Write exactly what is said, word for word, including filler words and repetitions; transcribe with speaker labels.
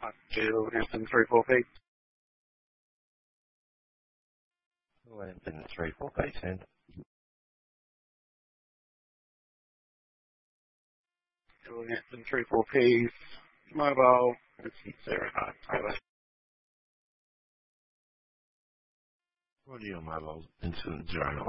Speaker 1: Jill Hampton three four P.
Speaker 2: Hampton three four P, send.
Speaker 1: Jill Hampton three four P. Mobile. It's zero nine Taylor.
Speaker 2: What are your mobile incident zero nine?